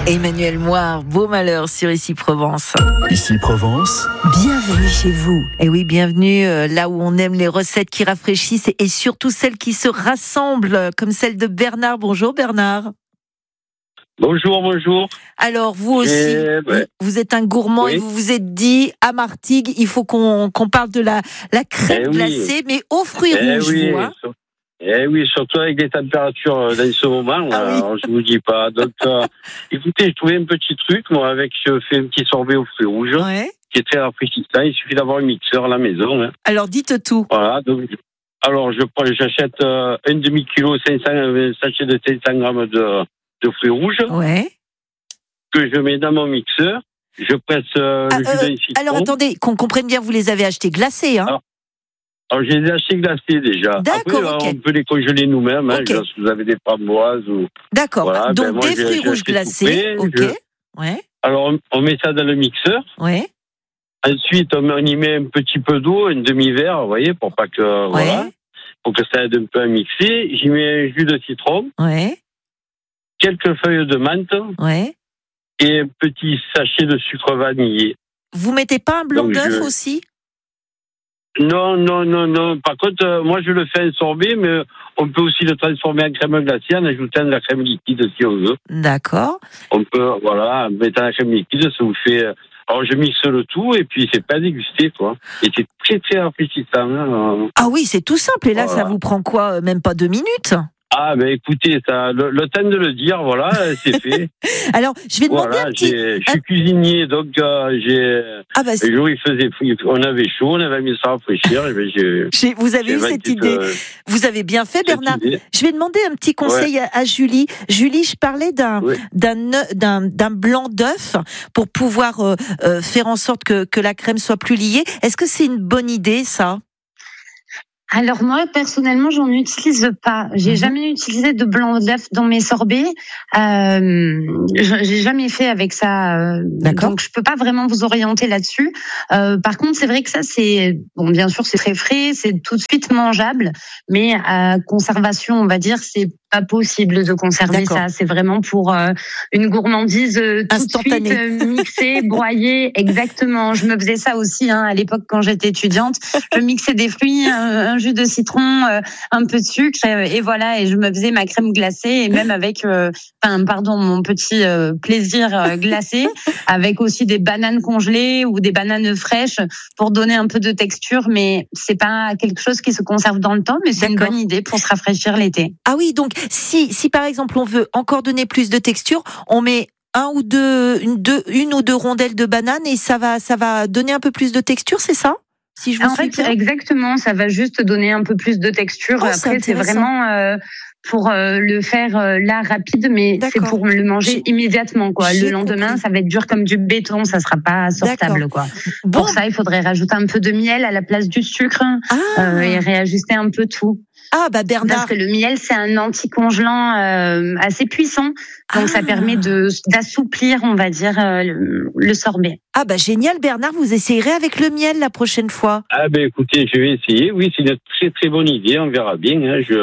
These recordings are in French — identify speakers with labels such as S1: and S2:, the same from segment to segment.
S1: Emmanuel Moire, beau malheur sur Ici Provence.
S2: Ici Provence.
S1: Bienvenue chez vous. Et oui, bienvenue là où on aime les recettes qui rafraîchissent et surtout celles qui se rassemblent, comme celle de Bernard. Bonjour Bernard.
S3: Bonjour.
S1: Alors vous aussi, vous êtes un gourmand et vous vous êtes dit à Martigues, il faut qu'on parle de la crème glacée, mais aux fruits rouges.
S3: Oui, oui, surtout avec les températures dans ce moment, je vous dis pas. Donc, écoutez, j'ai trouvé un petit truc, moi, je fais un petit sorbet aux fruits rouges, qui est très rafraîchissant. Il suffit d'avoir un mixeur à la maison.
S1: Alors, dites tout.
S3: Voilà, donc, j'achète un demi-kilo, 500 sachets de 500 grammes de fruits rouges, que je mets dans mon mixeur. Je presse le jus d'un citron.
S1: Alors, attendez, qu'on comprenne bien, vous les avez achetés glacés, hein?
S3: Alors, je les ai achetés glacés déjà.
S1: D'accord,
S3: après, on peut les congeler nous-mêmes, si vous avez des framboises ou...
S1: D'accord, donc moi, des fruits rouges glacés,
S3: Alors, on met ça dans le mixeur. Ensuite, on y met un petit peu d'eau, un demi-verre, vous voyez, pour pas que... pour que ça aide un peu à mixer. J'y mets un jus de citron. Quelques feuilles de menthe. Et un petit sachet de sucre vanillé.
S1: Vous mettez pas un blanc d'œuf aussi?
S3: Non. Par contre, moi, je le fais en sorbet, mais on peut aussi le transformer en crème glacée en ajoutant de la crème liquide si on veut.
S1: D'accord.
S3: On peut, en mettant la crème liquide, ça vous fait... Alors, je mixe le tout et puis c'est pas dégusté, quoi. Et c'est très, très rafraîchissant.
S1: Ah oui, c'est tout simple. Et là, ça vous prend quoi? Même pas 2 minutes?
S3: Ah, ben écoutez, le temps de le dire, c'est fait.
S1: Alors, je vais demander un petit...
S3: Je suis cuisinier, donc le jour on avait chaud, on avait mis ça à rafraîchir.
S1: Vous avez eu cette idée. Vous avez bien fait, Bernard. Je vais demander un petit conseil à Julie. Julie, je parlais d'un blanc d'œuf pour pouvoir faire en sorte que la crème soit plus liée. Est-ce que c'est une bonne idée, ça?
S4: Alors moi, personnellement, j'en utilise pas. J'ai jamais utilisé de blanc d'œuf dans mes sorbets. J'ai jamais fait avec ça. Donc je peux pas vraiment vous orienter là-dessus. Par contre, c'est vrai que ça, bien sûr, c'est très frais, c'est tout de suite mangeable, mais à conservation, on va dire, c'est pas possible de conserver ça. C'est vraiment pour une gourmandise tout de suite mixée, broyée. Exactement. Je me faisais ça aussi à l'époque quand j'étais étudiante. Je mixais des fruits, un jus de citron, un peu de sucre et voilà. Et je me faisais ma crème glacée et même avec, mon petit plaisir glacé avec aussi des bananes congelées ou des bananes fraîches pour donner un peu de texture. Mais c'est pas quelque chose qui se conserve dans le temps, mais c'est une bonne idée pour se rafraîchir l'été.
S1: Ah oui, donc si par exemple on veut encore donner plus de texture, on met une ou deux rondelles de banane et ça va donner un peu plus de texture, c'est ça? Si je vous suis bien.
S4: Exactement, ça va juste donner un peu plus de texture. Après, c'est vraiment pour le faire là rapide, mais c'est pour le manger immédiatement, quoi. Le lendemain, ça va être dur comme du béton, ça sera pas sortable, quoi. Pour ça, il faudrait rajouter un peu de miel à la place du sucre et réajuster un peu tout.
S1: Ah Bernard.
S4: Parce que le miel, c'est un anticongelant assez puissant, donc ça permet d'assouplir, on va dire, le sorbet.
S1: Ah génial Bernard, vous essayerez avec le miel la prochaine fois.
S3: Écoutez, je vais essayer. Oui, c'est une très très bonne idée. On verra bien.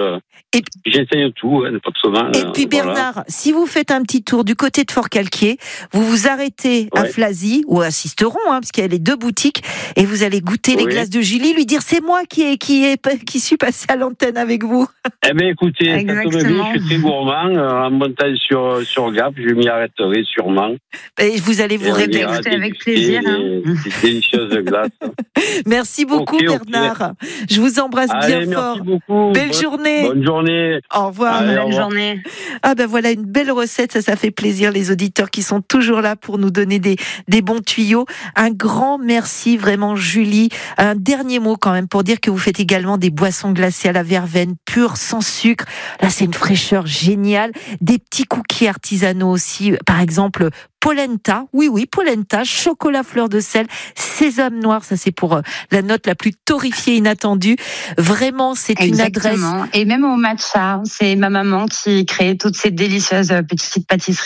S3: J'essaye tout, pas souvent.
S1: Et puis Bernard, si vous faites un petit tour du côté de Fort-Calquier, vous vous arrêtez à Flasy ou à Sisteron, parce qu'il y a les 2 boutiques, et vous allez goûter les glaces de Julie, lui dire c'est moi qui suis passé à l'antenne avec vous.
S3: Écoutez, ça tombe bien, je suis très gourmand. En montant sur Gap, je m'y arrêterai sûrement.
S1: Et vous allez vous régaler
S4: avec plaisir.
S3: C'est délicieuse glace.
S1: Merci beaucoup Bernard. Je vous embrasse bien fort.
S3: Merci beaucoup.
S1: Belle journée.
S3: Bonne journée.
S1: Au revoir.
S4: Bonne journée.
S1: Voilà une belle recette, ça fait plaisir les auditeurs qui sont toujours là pour nous donner des bons tuyaux. Un grand merci vraiment Julie. Un dernier mot quand même pour dire que vous faites également des boissons glacées à la verveine pure sans sucre. Là c'est une fraîcheur géniale. Des petits cookies artisanaux aussi, par exemple polenta, polenta, chocolat fleur de sel, sésame noir, ça c'est pour la note la plus torréfiée inattendue. Vraiment, c'est une adresse.
S4: Et même au matcha, c'est ma maman qui crée toutes ces délicieuses petites pâtisseries.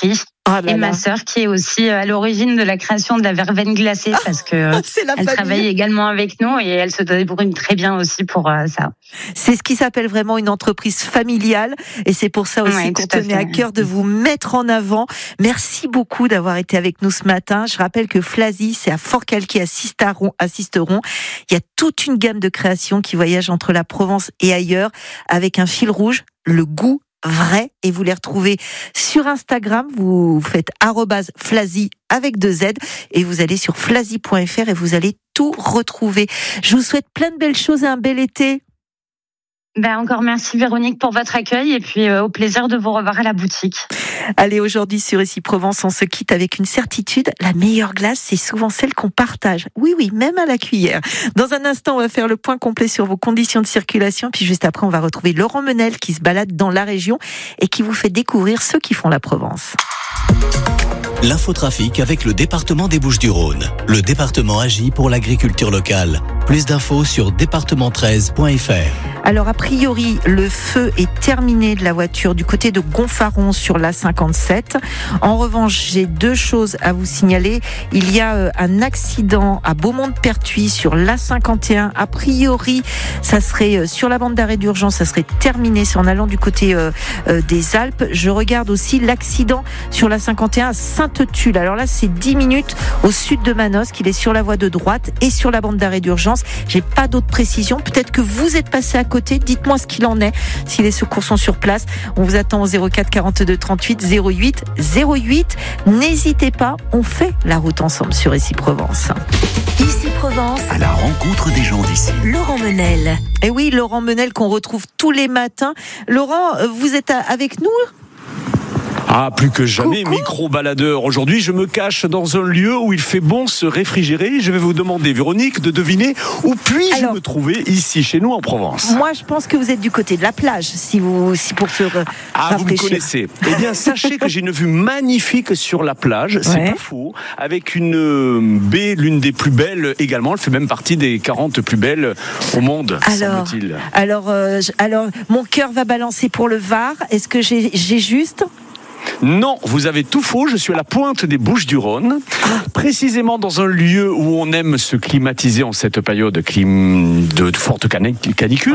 S4: Et ma sœur qui est aussi à l'origine de la création de la verveine glacée parce que elle travaille également avec nous et elle se débrouille très bien aussi pour ça.
S1: C'est ce qui s'appelle vraiment une entreprise familiale et c'est pour ça aussi qu'on tenait à cœur de vous mettre en avant. Merci beaucoup d'avoir été avec nous ce matin. Je rappelle que Flasy, c'est à Forcalquier à Sisteron. Il y a toute une gamme de créations qui voyagent entre la Provence et ailleurs avec un fil rouge, le goût vrai, et vous les retrouvez sur Instagram, vous faites @Flasy avec 2 Z et vous allez sur flasy.fr et vous allez tout retrouver. Je vous souhaite plein de belles choses et un bel été.
S4: Encore merci Véronique pour votre accueil et puis au plaisir de vous revoir à la boutique.
S1: Allez, aujourd'hui sur Ici Provence, on se quitte avec une certitude, la meilleure glace, c'est souvent celle qu'on partage. Oui, même à la cuillère. Dans un instant, on va faire le point complet sur vos conditions de circulation, puis juste après, on va retrouver Laurent Menel qui se balade dans la région et qui vous fait découvrir ceux qui font la Provence.
S2: L'infotrafic avec le département des Bouches-du-Rhône. Le département agit pour l'agriculture locale. Plus d'infos sur département13.fr.
S1: Alors, a priori, le feu est terminé de la voiture du côté de Gonfaron sur l'A57. En revanche, j'ai 2 choses à vous signaler. Il y a un accident à Beaumont-de-Pertuis sur l'A51. A priori, ça serait sur la bande d'arrêt d'urgence, ça serait terminé. C'est en allant du côté des Alpes. Je regarde aussi l'accident sur l'A51 à Sainte-Tulle. Alors là, c'est 10 minutes au sud de Manosque. Il est sur la voie de droite et sur la bande d'arrêt d'urgence. J'ai pas d'autres précisions. Peut-être que vous êtes passé à côté. Dites-moi ce qu'il en est. Si les secours sont sur place, on vous attend au 04 42 38 08 08. N'hésitez pas. On fait la route ensemble sur Ici Provence.
S5: Ici Provence,
S2: à la rencontre des gens d'ici.
S5: Laurent Menel.
S1: Et oui, Laurent Menel qu'on retrouve tous les matins. Laurent, vous êtes avec nous ?
S6: Plus que jamais,
S1: Coucou.
S6: micro-baladeur. Aujourd'hui, je me cache dans un lieu où il fait bon se réfrigérer. Je vais vous demander, Véronique, de deviner où puis-je me trouver ici, chez nous, en Provence.
S1: Moi, je pense que vous êtes du côté de la plage, si pour se rafraîchir.
S6: Vous me connaissez. Eh bien, sachez que j'ai une vue magnifique sur la plage. C'est pas faux. Avec une baie, l'une des plus belles également. Elle fait même partie des 40 plus belles au monde, semble-t-il.
S1: Alors, mon cœur va balancer pour le Var. Est-ce que j'ai juste ?
S6: Non, vous avez tout faux. Je suis à la pointe des Bouches-du-Rhône, précisément dans un lieu où on aime se climatiser en cette période de forte canicule.